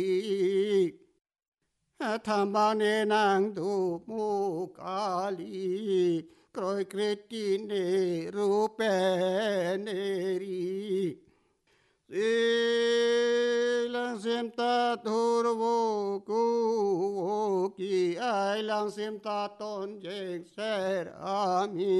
tham ban nàng tu mu kali kroi kreti ne rupe neri lang sim ta thur vô cu ki ai lang sim ta tôn jeng ser ami